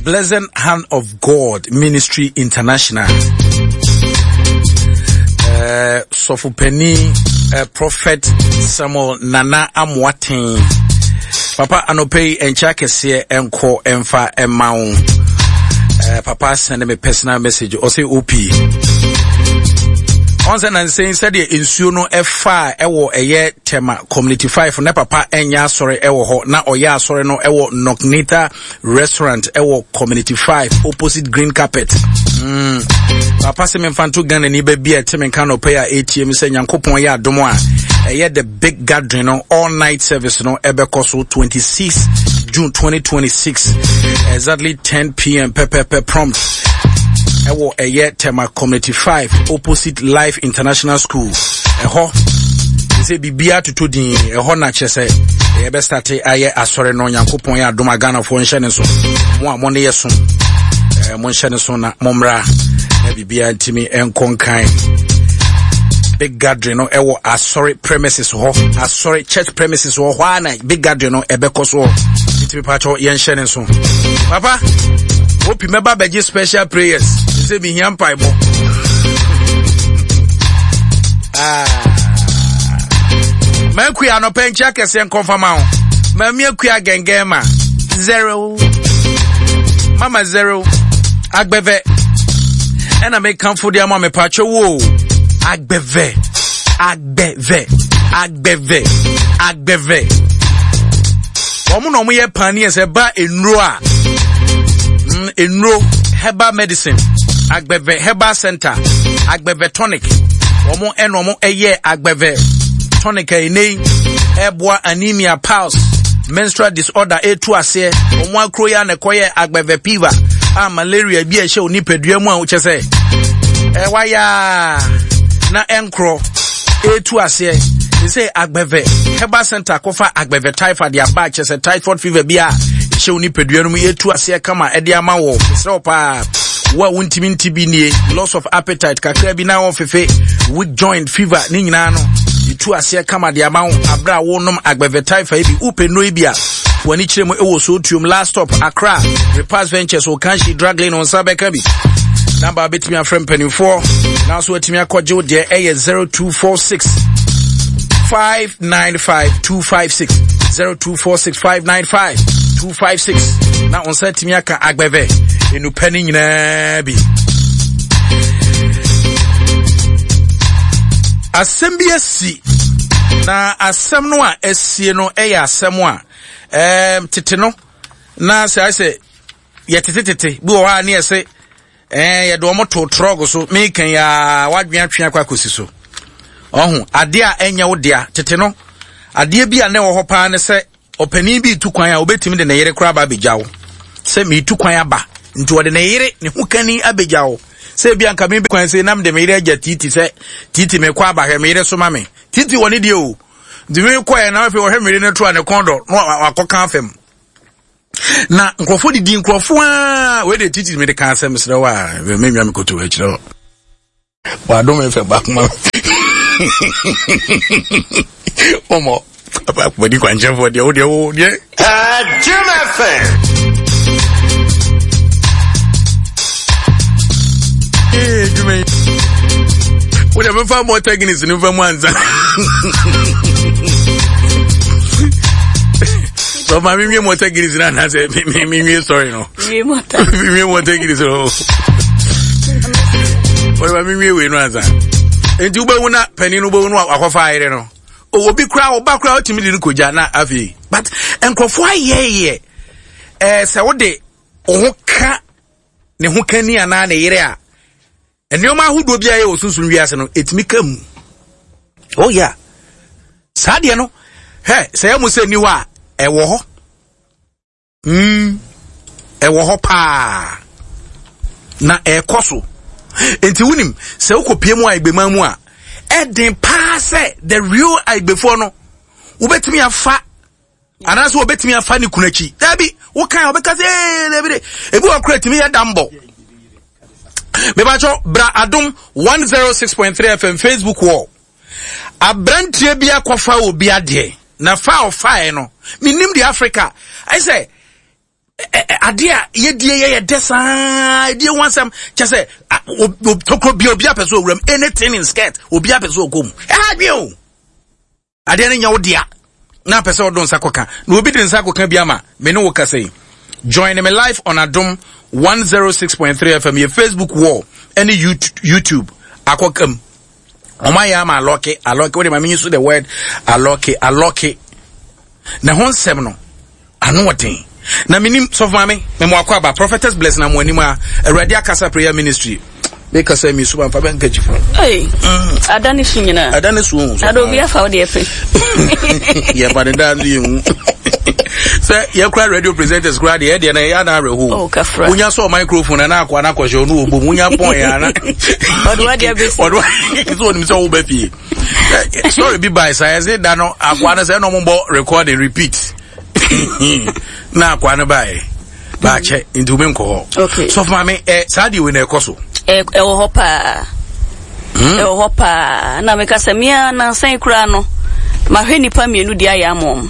Blessed Hand of God Ministry International. Sofupeni Prophet Samuel Nana Amwatin. Papa anopei encha kese enko emfa emaun. Papa send me personal message or say OP. Once and saying said the insuo no F5 ewo eye tema community 5 na papa enya sorry ewo ho na oya sorry no ewo Knocknita restaurant ewo community 5 opposite green carpet. Papa se me fanto Ghana ni be bia teme kan no pay ATM say Nyankopon ya adomo a eye the big gathering no all night service no ebe koso 26 June 2026 exactly 10 p.m. per prompt. Ewo eye tema community 5 opposite Life International School. Eho say bibia tutu din eho na chese e be start aye asore no Nyankopon ya adoma Ghana fo nhye so mo a mo ne yeso mo nhye so na momra na bibia ntimi enkonkan big gathering no ewo asore premises ho asore church premises ho na big gathering no ebe koso ntimi pacho ye nhye so papa opi meba beje special prayers say be hiam paibo Makuya no pencha kese confirma ho. Mamiakuya gengema 0 Mama 0 Agbeve. Ena me kamfo dia ma me pacho wo. Agbeve. Omo no mo ye pani ese ba enro a. Enro herbal medicine. Agbeve herbal center. Agbeve tonic. Omo enomo eye agbeve tonic ene eboa anemia pulse menstrual disorder etu ase omo akro ya ne koye agbeve fever malaria bi ehye oni padua mu a wo chese waya na enkro etu ase say agbeve herbal center kofa agbeve typhoid ya ba chese typhoid fever bi a ehye oni padua no mu etu ase kama ede ama wo so pa wa wuntimi ntibi nie loss of appetite kakra bi na won fefe weak joint fever ni nyina no itu ase kama de ama abra wo nom agbeve typhoid bi upe no bia wani kiremo ewo so tuum last stop Accra Repass Ventures o kanshi drug lane on Sabeka bi number betimi afrem peni 4 now so etimi akwaje o de 0246 595 256 0246 595 256 na on setimi aka agbeve enu pani nyina bi assembiasi na asem no a esie no eya asem a tete no na say ye tete bi o ha na ese ye do mo to trog so me kan ya wadwen atwe akwa kosi so ohun ade a enya wo dia tete no ade bi a na wo ho pa ne se opani bi tu kwan a obetimi de na yere kra ba bejawo se me tu kwan aba nti wo de na yere ne hukani abejawo se bi anka me kwan se nam de me yere aja titi se titi me kwa ba he me yere so ma me titi woni de o de me kwa ya na fe wo he me yere to an kondo no akoka afem na nkrofo di nkrofo a we de titi me de kan se me sere wa me nwa me koto a kire wa do me fe back ma omo papa ko di kwanje for de o de Jim FM What have found more techniques in Ufamanza? So, my mimi more techniques in an answer. Mimi, sorry, no. Mimi more techniques. What about Mimi? We know that. And you will not penny no bone or fire, no. Oh, be crowd, back crowd to me, little Jana Avi. But, and Crofway, ye. Saturday, Oka, Nehukani and Anna area. And no man who do be a soon we are it's me come. Oh, yeah. Sadiano, hey, say I must say you are a war. A war pa na a coso. And to win him, so could pay more I be mamma. And then pass the real I before no. Who bet me a fat and as well bet me a funny kunechi. Debbie, what kind of because every day if you are creating me a dumbo. Mebacho bra adum 106.3 FM Facebook wall. Abrantie bia kwafa obi ade. Na fa o fa no. Minim di Africa. I say Adia ye desa die wansam chese tokro bi obi apeso owram anything in skirt obi apeso okom adwe adia nya wodia na apeso odon sakoka na obi din sakoka bi ama me no woka sei join me live on Adom 106.3 FM your Facebook wall any YouTube akokam omaya ma aloke we ma use the word aloke na honsem no ano woten na minim so mame me mo akwa ba prophetess bless na mo anima awurade akasa prayer ministry make us me so amfa ben kachi fo adane su nyina adane su adobi afa wo de efe ya ba da ndu say ya kra radio presenters kra de na ya na rehu unya so microphone na akwa na kwahye onu obo unya pon ya na odwa de abesi odwa so ni so wo ba fie sorry be by say da no akwa na say no mo record and repeat na akwa na bae ba che ndu me nko okay so for me sadi we na ekoso wo hopa hopa na me ka semia na san kura no ma hwe nipa mienu di ayamom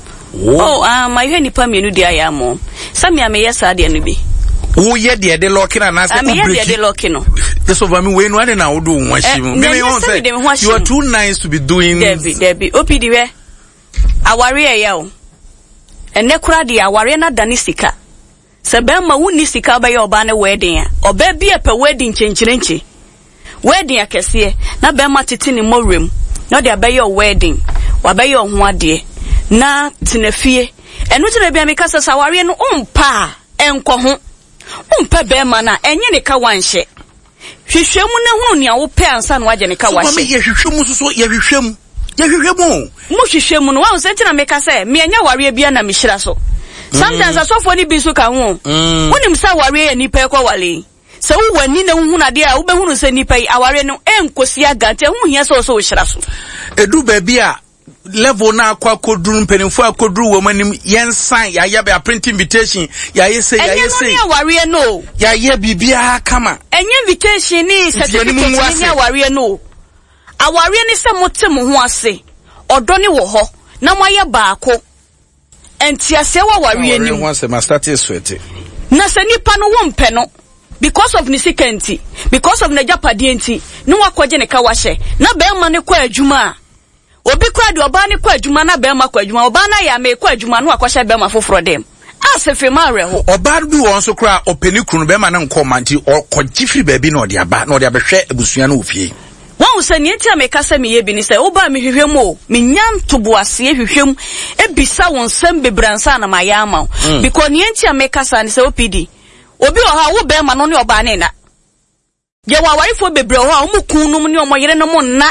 ma hwe nipa mienu di ayamom samia me yesa de no bi wo ye de lock na na say me ye de lock no so for me we no na wo do nwashim me won say you are too nice to be doing Debbie opidi we aware ya o ene kura de aware na dani sika sebe ma wuni sika ba ye oba ne wedding a oba bi epe wedding chenchirenchi wedding akese na be ma tete ni morem na de abaye wedding wa baye ho ade na tinafie enu tire bia me kasa saware no umpa enko ho umpa be ma na enye ne ka wanhye hwehwemu ne hunu ne wo pe ansa no waje ne ka wanhye so me ye hwehwemu so ye hwehwemu mu hwehwemu no wa senti na me kasa me anya ware bia na me hyira so sometimes asofo ni bi so ka ho wonim sa ware ya nipa kwa wale se wo wani na hu na de a wo be hunu se nipa yi aware no enkosi agante hu hia so so hyira so edu ba bia level na akwa koduru mpenimfo akoduru wo manim yensan ya ye be print invitation ya ye say enye aware no ya ye bibia kama enye invitation ni certificate ni aware no aware ni se motem ho ase odo ni wo ho na moye baako entiase wa ware ni mo se ma start sweat na se nipa no wo mpe no because of nisikenti because of najapade enti no wakoje ne ka wahye na be ma ne kwa adwuma obi kwa de oba ne kwa adwuma na be ma kwa adwuma oba na ya me kwa adwuma no akwahye be ma foforo dem asefe ma reho oba bi won so kra openi kunu be ma ne nkoma nti okogifiri ba bi na ode aba na ode abehwe abusua na ofie wan usani enti amekasa me yebi ni say oba me hwehwem o me nyantoboase hwehwem ebisa won sam bebransa na mayama because ni enti amekasa ni say opidi obi oha wo be ma no ne oba ne na ye wa warifo bebre ho a omukunu ne omoyere no mo na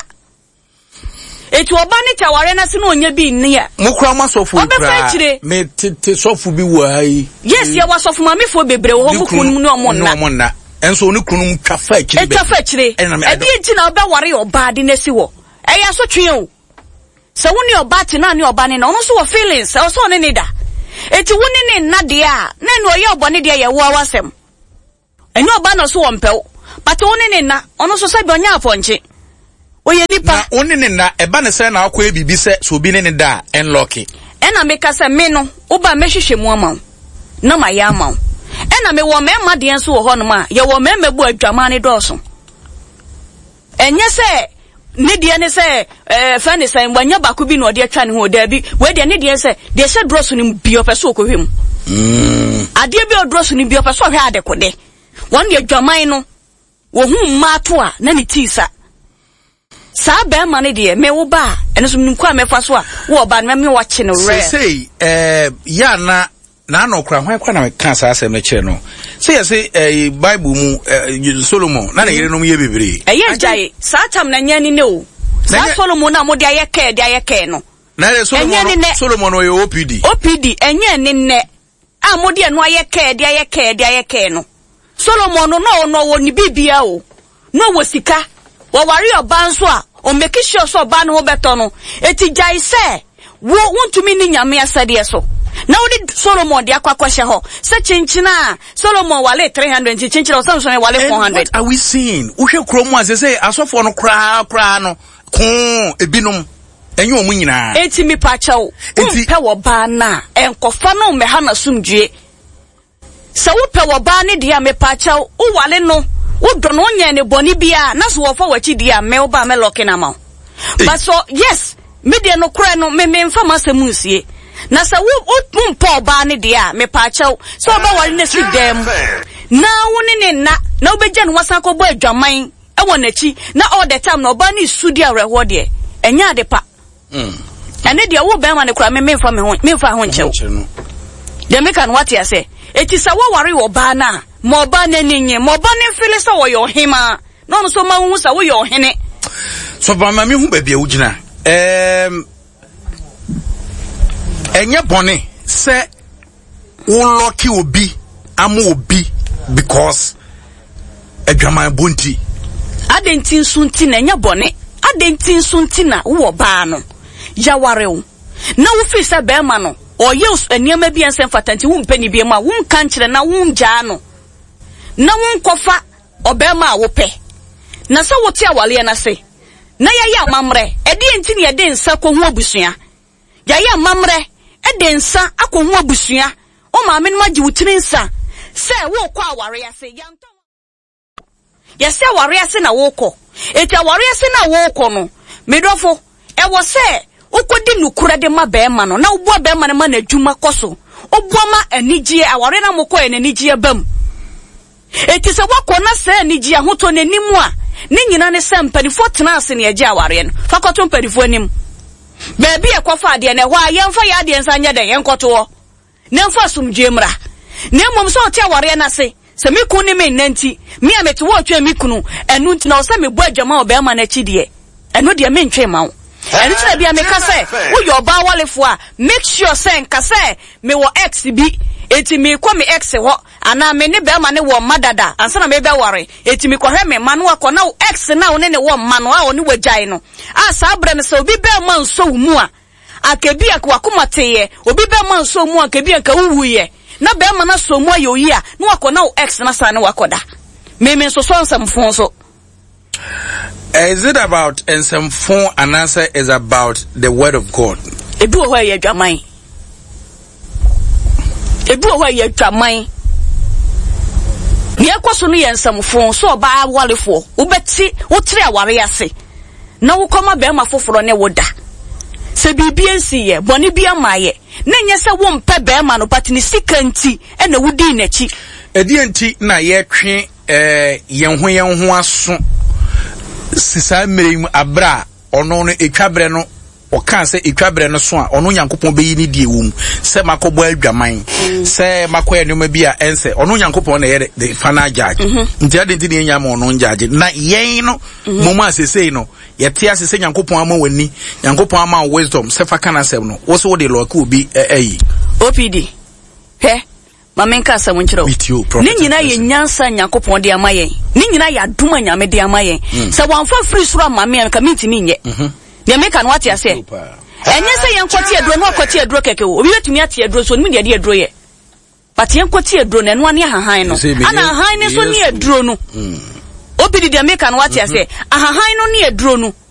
eti oba ne chaware na se no onya bi ne ya mukura masofu kra me tete sofu bi wai yes ye wa sofu mamifo bebre ho omukunu ne omo na enso oni kunum twafa akire be twafa akire ebi enti na oba ware oba de nesi wo eya so twen o se woni oba ti na ne oba ne na ono so wo feelings se so ne ne da eti woni ne na de a na no ye obo ne de ye wo awasem enye oba no so wo mpew but woni ne na ono so se be onya afonche oye nipa na woni ne na eba ne se na akwa bibi se so bi ne da enlock ena meka se me no oba mehwehwemu ama na ma ya ama ena me wo mema de enso wo ho no ma ye wo mema bu adwama ne doso enye se ne de ne se fa ne san wanya bako bi no de atwa ne ho da bi we de ne de se de se droso ni bi opeso okohwem ade bi odroso ni bi opeso hwe ade kode won de adwaman no wo hu ma to a na ne tisa sa be ma ne de me wo ba ene so nim kwa me fa so a wo ba me wa che no re say ya na no kra hwan kwa na ka sa asem ne kire no say say Bible mu Solomon na yere no ye bebre eye jai sa tam na nya ni ne o sa Solomon na mo de ayeke no na Solomon no ye OPD enye ni ne a mo de no ayeke no Solomon no wo ni bibia o no wo sika wo ware oba nso a o make sure so oba no beto no eti jai se wo wontumi ni nyame asade so na wodi Solomon de akwakwahye ho se chinchina Solomon wale 300 chinchina Samson wale 400 what are we seeing uhwe kromo ase say asofo no kra no ko ebinom enye omu nyina eti mi pachawo enti pe wo ba na enkofa no me ha na sumdue sa wo pe wo ba ne dia me pa cha wo wale no wo do no nya ne boni bia na so wo fa wachi dia me wo ba me lock na ma but so yes me dia no kura no me mfa masemu nsie na sa wo mpa ba ne dia me pa cha so ba wale ne si dem na wo ne na wo beja no wasan ko bo adwaman e wo nachi na all the time na oba ni sudi areho de enya ade pa ane dia wo be ma ne kura me mfa ho nchew de me kan what ya say eti sa wo ware wo ba na mo ba na ninye mo ba ne fele sa wo yo hema no so ma hu sa wo yo hene so ba ma me hu ba bia wo gina enye bone se wo lucky obi amu obi because adwaman bonti adentin sunti na enye bone adentin sunti na wo ba no ya ware wo na wo fi sa be ma no oyes eniema bi ensem fatanti wo mpani bi ma wo nka nkyere na wo ngja no na wo nkofa obema a wo pe na sa wo ti awale na se na ya mamre edi enti ne edi nsa ko hu abusua ya mamre edi nsa akọ hu abusua o ma me no agi wutiri nsa se wo kọ aware ya se yanto ya se aware ya se na wo kọ eti aware ya se na wo kọ no medofo e wo se ukodi nukura de ma bema no na ubo bema ne ma na adwuma koso obo ma anigye aware na mokọ anigye bam eti se wakọ na se anigye ahoto n'animu a ne nyina ne se mpanifo tena ase ne agye aware no fakoto mpanifo anim beebi ekofa ade ne ho a yemfa ya ade nsa nya de yenkoto ne mfa sumdwemra ne mom so oti aware na se miku ne me nanti me a meti wo atwa mikunu enu ntina o se me bo adwama obema na chidie enu de me ntwe ma wo enu tira bia me ka se wo yo ba walefo a make sure se nka se me wo ex bi eti me kwa me ex ho ana me ne be ma ne wo madada ansa na me be ware eti me kohwe me manu akọ na ex na wo ne wo manu a oni wagyan no a sa abre me se obi be ma nso mu a akebi akwa komateye obi be ma nso mu akebi anka wuwuye na be ma na so mu ayoyi a na wakọ na ex na sa ne wakoda me so so nsam fon so. Is it about ensemfon and answer is about the word of God? Ebi wo ya dwaman. Ebi wo ya dwaman. Ye kwaso no yensamfon so oba walefo. Ubeti wotire aware ase. Na wo koma be ma foforo ne woda. Se bibi ensi ye, boni bia maye. Na nye se wo mpe be ma no patini sikanti e na wudi nachi. Edi enti na ye twe yenho aso. Sisa merem abra ono no etwabre no o kan se etwabre no so a ono Nyankopon be yi ni die wom se makobo adwaman se makoye no ma bia ense ono Nyankopon na ye the final judge nti ade nti ne nyama ono judge na yen no moma asesei no ye te asese Nyankopon ama wani Nyankopon ama wisdom se fa kana sem no wo so wo de loka obi ayi OPD he mamenka asem nkyerɛ ne nyina ye nyansa Nyankopon de amayen ne nyina ya duma nyame de amayen sɛ wanfa free sura mame ka mitimi nye ne meka no ate ase enye sɛ yenkɔte aduro no akɔte aduro keke wo obi betumi ate aduro so ne de ade aduro ye but yenkɔte aduro no ane ahahan no ana ahahan ne so ne aduro no obi de meka no ate ase ahahan no ne aduro no